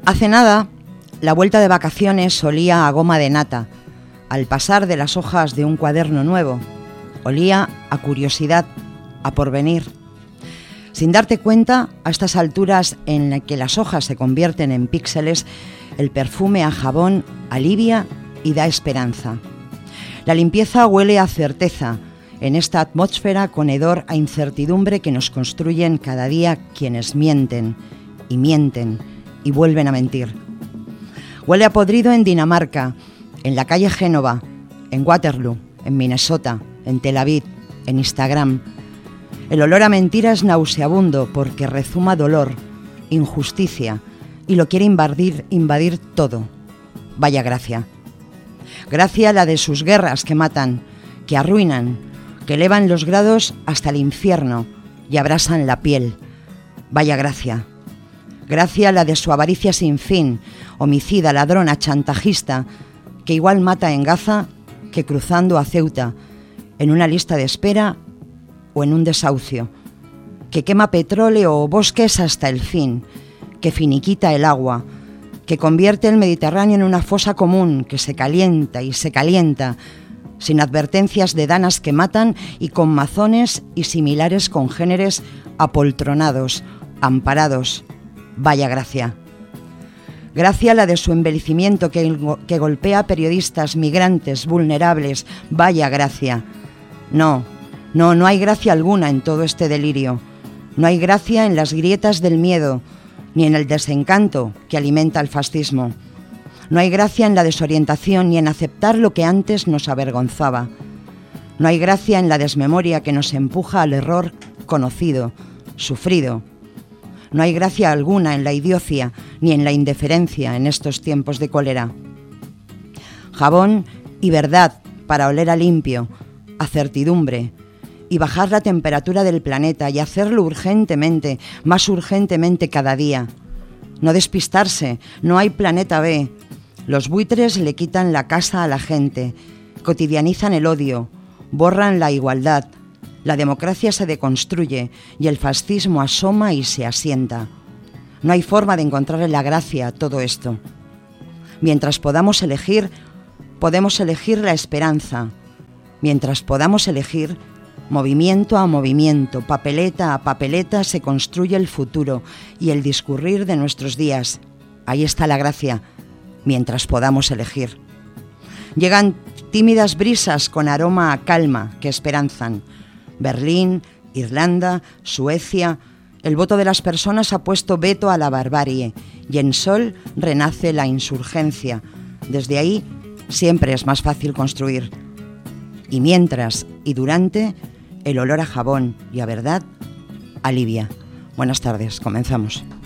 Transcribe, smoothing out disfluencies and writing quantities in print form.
Hace nada, la vuelta de vacaciones olía a goma de nata, al pasar de las hojas de un cuaderno nuevo. Olía a curiosidad, a porvenir. Sin darte cuenta, a estas alturas en las que las hojas se convierten en píxeles, el perfume a jabón alivia y da esperanza. La limpieza huele a certeza, en esta atmósfera con hedor a incertidumbre que nos construyen cada día quienes mienten y vuelven a mentir. Huele a podrido en Dinamarca, en la calle Génova, en Waterloo, en Minnesota, en Tel Aviv, en Instagram. El olor a mentira es nauseabundo porque rezuma dolor, injusticia y lo quiere invadir todo. Vaya gracia. Gracia la de sus guerras que matan, que arruinan, que elevan los grados hasta el infierno y abrasan la piel. Vaya gracia. Gracia la de su avaricia sin fin, homicida, ladrona, chantajista, que igual mata en Gaza que cruzando a Ceuta, en una lista de espera o en un desahucio, que quema petróleo o bosques hasta el fin, que finiquita el agua, que convierte el Mediterráneo en una fosa común que se calienta y se calienta, sin advertencias de danas que matan y con mazones y similares congéneres apoltronados, amparados. Vaya gracia. Gracia la de su embellecimiento que golpea a periodistas, migrantes, vulnerables. Vaya gracia. No hay gracia alguna en todo este delirio. No hay gracia en las grietas del miedo, ni en el desencanto que alimenta el fascismo. No hay gracia en la desorientación ni en aceptar lo que antes nos avergonzaba. No hay gracia en la desmemoria que nos empuja al error conocido, sufrido. No hay gracia alguna en la idiocia ni en la indiferencia en estos tiempos de cólera. Jabón y verdad para oler a limpio, a certidumbre, y bajar la temperatura del planeta y hacerlo urgentemente, más urgentemente cada día. No despistarse, no hay planeta B. Los buitres le quitan la casa a la gente, cotidianizan el odio, borran la igualdad. La democracia se deconstruye y el fascismo asoma y se asienta. No hay forma de encontrarle la gracia a todo esto. Mientras podamos elegir la esperanza. Mientras podamos elegir, movimiento a movimiento, papeleta a papeleta, se construye el futuro y el discurrir de nuestros días. Ahí está la gracia, mientras podamos elegir. Llegan tímidas brisas con aroma a calma que esperanzan. Berlín, Irlanda, Suecia. El voto de las personas ha puesto veto a la barbarie y en Sol renace la insurgencia. Desde ahí siempre es más fácil construir. Y mientras y durante, el olor a jabón y a verdad alivia. Buenas tardes, comenzamos.